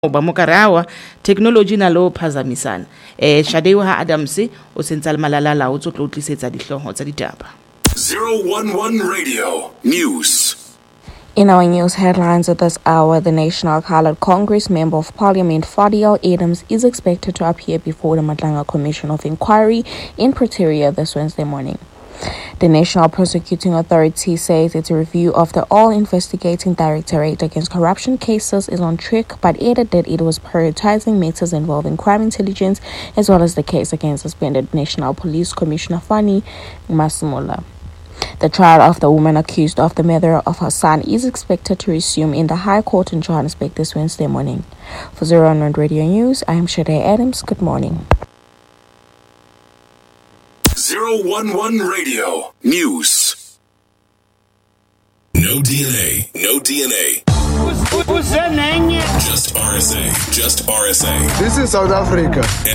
Oba mokarawa technology na lo phazamisana Shadewa Adams o sentse malala la o tsotlo tlisetsa dihloho tsa ditaba 011 Radio News. In our news headlines at this hour, the National Coloured Congress Member of Parliament Fadiel Adams is expected to appear before the Madlanga Commission of Inquiry in Pretoria this Wednesday morning. The National Prosecuting Authority says its review of the All-Investigating Directorate against Corruption cases is on track, but added that it was prioritizing matters involving crime intelligence as well as the case against suspended National Police Commissioner Fani Masemola. The trial of the woman accused of the murder of her son is expected to resume in the High Court in Johannesburg this Wednesday morning. For 011 Radio News, I am Shade Adams. Good morning. 011 Radio News. No DNA. No DNA. Who's her name? Just RSA. Just RSA. This is South Africa.